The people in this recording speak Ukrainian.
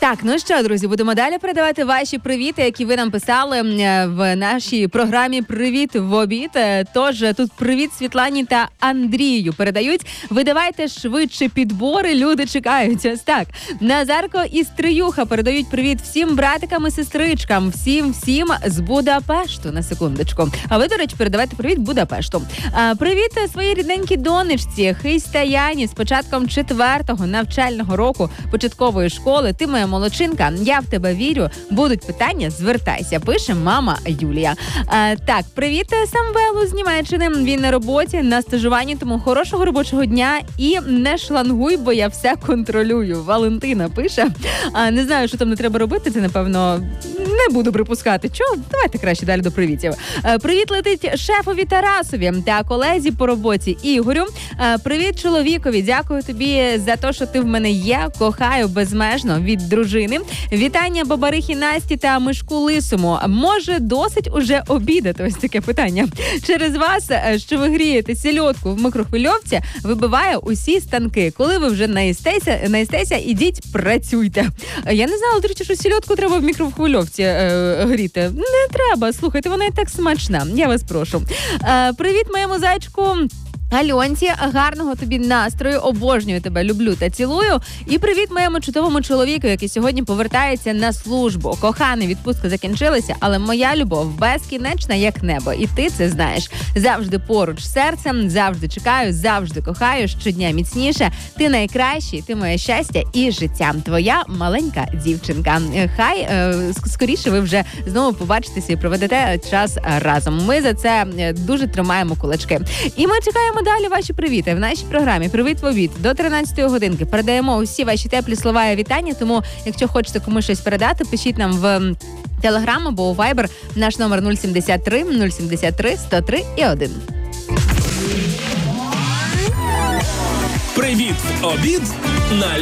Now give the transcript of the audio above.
Так, ну що, друзі, будемо далі передавати ваші привіти, які ви нам писали в нашій програмі «Привіт в обід». Тож, тут привіт Світлані та Андрію передають. Ви давайте швидше підбори, люди чекають. Ось так. Назарко і Стріюха передають привіт всім братикам і сестричкам, всім з Будапешту, на секундочку. А ви, до речі, передавайте привіт Будапешту. Привіт своїй рідненькій донечці Христя Яні з початком 4-го навчального року початкової школи. Ти моя молодчинка, я в тебе вірю. Будуть питання, звертайся, пише мама Юлія. Так, привіт Самвелу з Німеччини. Він на роботі, на стажуванні, тому хорошого робочого дня і не шлангуй, бо я все контролюю. Валентина пише. Не знаю, що там не треба робити, це, напевно, не буду припускати. Чого? Давайте краще далі до привітів. Привіт летить шефові Тарасові та колезі по роботі Ігорю. Привіт чоловікові, дякую тобі за те, що ти в мене є. Кохаю безмежно від дружини. Вітання бабарихі Насті та Мишку Лисому. Може, досить уже обідати? Ось таке питання. Через вас, що ви грієте сільотку в микрохвильовці, вибиває усі станки. Коли ви вже наїстеся, ідіть, працюйте. Я не знала, до речі, що сільотку треба в мікрохвильовці гріти. Не треба, слухайте, вона і так смачна. Я вас прошу. Привіт моєму зайчику Альонці, гарного тобі настрою, обожнюю тебе, люблю та цілую. І привіт моєму чудовому чоловіку, який сьогодні повертається на службу. Коханий, відпустка закінчилася, але моя любов безкінечна, як небо. І ти це знаєш. Завжди поруч з серцем, завжди чекаю, завжди кохаю, щодня міцніше. Ти найкращий, ти моє щастя і життя. Твоя маленька дівчинка. Хай скоріше ви вже знову побачитеся і проведете час разом. Ми за це дуже тримаємо кулачки. І ми чекаємо далі ваші привіти в нашій програмі «Привіт в обід» до 13-ї годинки. Передаємо усі ваші теплі слова і вітання, тому якщо хочете комусь щось передати, пишіть нам в Телеграм або у Viber. Наш номер 073 073 103 і 1. Привіт в обід на